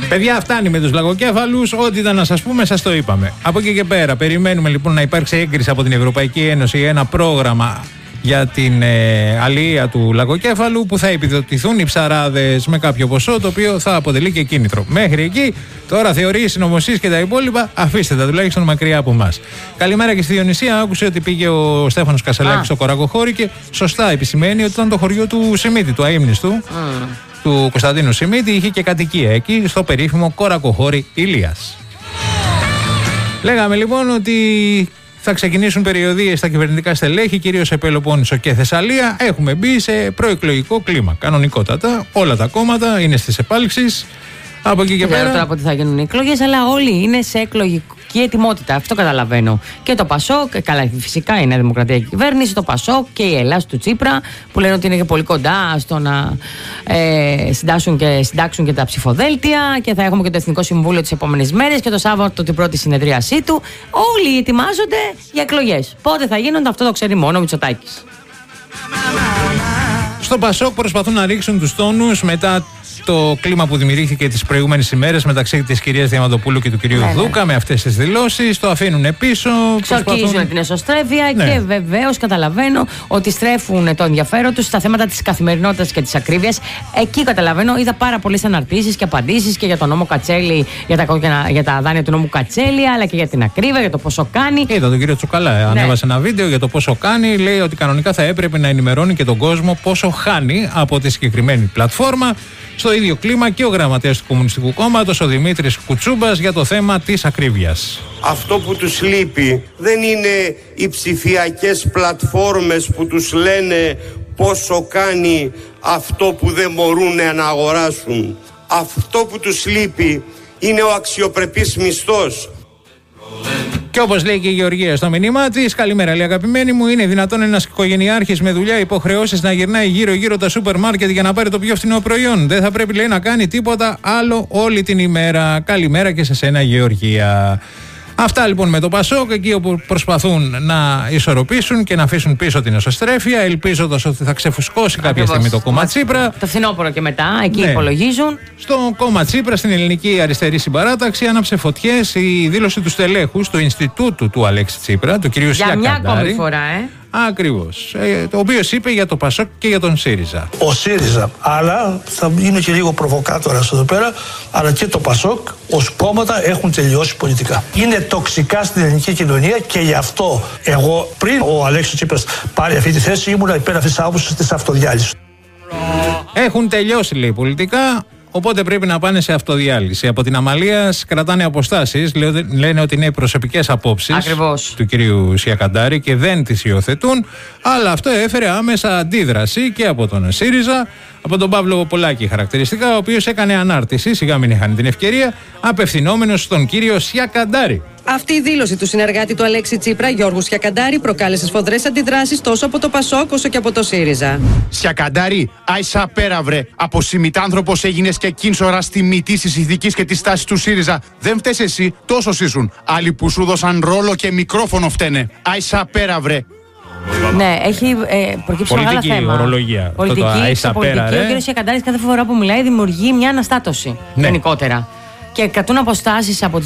Παιδιά, φτάνει με τους λαγοκέφαλους. Ό,τι ήταν να σας πούμε, σας το είπαμε. Από εκεί και πέρα, περιμένουμε λοιπόν να υπάρξει έγκριση από την Ευρωπαϊκή Ένωση ένα πρόγραμμα για την αλληλεία του λαγοκέφαλου, που θα επιδοτηθούν οι ψαράδες με κάποιο ποσό, το οποίο θα αποτελεί και κίνητρο. Μέχρι εκεί, τώρα θεωρείς, συνωμοσίες και τα υπόλοιπα, αφήστε τα τουλάχιστον μακριά από εμάς. Καλημέρα και στη Διονυσία. Άκουσε ότι πήγε ο Στέφανος Κασελάκης στο Κορακοχώρι και σωστά επισημαίνει ότι ήταν το χωριό του Σιμίτη, του αείμνηστου, του Κωνσταντίνου Σιμίτη. Είχε και κατοικία εκεί, στο περίφημο Κορακοχώρι Ηλίας. Λέγαμε λοιπόν ότι θα ξεκινήσουν περιοδίες στα κυβερνητικά στελέχη, κυρίως σε Πελοπόννησο και Θεσσαλία. Έχουμε μπει σε προεκλογικό κλίμα. Κανονικότατα, όλα τα κόμματα είναι στις επάλξεις. Από εκεί και πέρα. Δεν ξέρω τώρα πότε θα γίνουν οι εκλογές, αλλά όλοι είναι σε εκλογική ετοιμότητα. Αυτό καταλαβαίνω. Και το ΠΑΣΟΚ, καλά, φυσικά είναι δημοκρατία κυβέρνηση, το ΠΑΣΟΚ και η Ελλάδα του Τσίπρα, που λένε ότι είναι και πολύ κοντά στο να συντάξουν και τα ψηφοδέλτια, και θα έχουμε και το Εθνικό Συμβούλιο τις επόμενες μέρες και το Σάββατο την πρώτη συνεδρίασή του. Όλοι ετοιμάζονται για εκλογές. Πότε θα γίνονται, αυτό το ξέρει μόνο ο Μητσοτάκης. Στο ΠΑΣΟΚ προσπαθούν να ρίξουν τους τόνους μετά το κλίμα που δημιουργήθηκε τις προηγούμενες ημέρες μεταξύ της κυρίας Διαμαντοπούλου και του κυρίου Δούκα, με αυτές τις δηλώσεις. Το αφήνουν πίσω. Ξορκίζουν την εσωστρέφεια και βεβαίως καταλαβαίνω ότι στρέφουν το ενδιαφέρον τους στα θέματα της καθημερινότητας και της ακρίβειας. Εκεί καταλαβαίνω, είδα πάρα πολλές αναρτήσεις και απαντήσεις και για τον νόμο Κατσέλη, για τα δάνεια του νόμου Κατσέλη, αλλά και για την ακρίβεια, για το πόσο κάνει. Είδα τον κύριο Τσουκαλά, ανέβασε ένα βίντεο για το πόσο κάνει. Λέει ότι κανονικά θα έπρεπε να ενημερώνει και τον κόσμο πόσο χάνει από τη συγκεκριμένη πλατφόρμα. Στο ίδιο κλίμα και ο γραμματέας του Κομμουνιστικού Κόμματος, ο Δημήτρης Κουτσούμπας, για το θέμα της ακρίβειας. Αυτό που τους λείπει δεν είναι οι ψηφιακές πλατφόρμες που τους λένε πόσο κάνει αυτό που δεν μπορούν να αγοράσουν. Αυτό που τους λείπει είναι ο αξιοπρεπής μισθός. Και όπως λέει και η Γεωργία στο μήνυμά της, καλημέρα λέει αγαπημένη μου, είναι δυνατόν ένας οικογενειάρχης με δουλειά, υποχρεώσεις να γυρνάει γύρω-γύρω τα σούπερ μάρκετ για να πάρει το πιο φθηνό προϊόν? Δεν θα πρέπει, λέει, να κάνει τίποτα άλλο όλη την ημέρα. Καλημέρα και σε σένα, Γεωργία. Αυτά λοιπόν με το ΠΑΣΟΚ, εκεί όπου προσπαθούν να ισορροπήσουν και να αφήσουν πίσω την εσωστρέφεια, ελπίζοντας ότι θα ξεφουσκώσει κάποια στιγμή το κόμμα Τσίπρα. Το φθινόπωρο και μετά, εκεί υπολογίζουν. Στο κόμμα Τσίπρα, στην Ελληνική Αριστερή Συμπαράταξη, άναψε φωτιές η δήλωση του στελέχους του Ινστιτούτου του Αλέξη Τσίπρα, του κ. Σιακαντάρη. Για μια ακόμη φορά, Ακριβώς. Το οποίο είπε για το ΠΑΣΟΚ και για τον ΣΥΡΙΖΑ. Ο ΣΥΡΙΖΑ, αλλά θα είμαι και λίγο προβοκάτορας εδώ πέρα, αλλά και το ΠΑΣΟΚ ως κόμματα έχουν τελειώσει πολιτικά. Είναι τοξικά στην ελληνική κοινωνία και γι' αυτό εγώ, πριν ο Αλέξης Τσίπρας πάρει αυτή τη θέση, ήμουν υπέρ αυτής της άποψης της αυτοδιάλυσης. Έχουν τελειώσει, λέει, πολιτικά. Οπότε πρέπει να πάνε σε αυτοδιάλυση. Από την Αμαλία κρατάνε αποστάσεις. Λένε ότι είναι προσωπικές απόψεις του κυρίου Σιακαντάρη και δεν τις υιοθετούν. Αλλά αυτό έφερε άμεσα αντίδραση και από τον ΣΥΡΙΖΑ, από τον Παύλο Πολάκη χαρακτηριστικά, ο οποίος έκανε ανάρτηση, σιγά μην είχαν την ευκαιρία, απευθυνόμενος στον κύριο Σιακαντάρη. Αυτή η δήλωση του συνεργάτη του Αλέξη Τσίπρα, Γιώργου Σιακαντάρη, προκάλεσε σφοδρές αντιδράσεις τόσο από το ΠΑΣΟΚ όσο και από το ΣΥΡΙΖΑ. Σιακαντάρη, άισα πέρα βρε. Από συμμητάνθρωπος έγινες και κίνσορα στη μυτή της ηθικής και της τάσης του ΣΥΡΙΖΑ. Δεν φταίς εσύ, τόσος ήσουν. Άλλοι που σου δώσαν ρόλο και μικρόφωνο φταίνε. Άισα πέρα βρε. Ναι, έχει προκύψει μεγάλο θέμα. Ορολογία. Πολιτική, ο κ. Σιακαντάρης κάθε φορά που μιλάει δημιουργεί μια αναστάτωση γενικότερα. Και κρατούν αποστάσεις από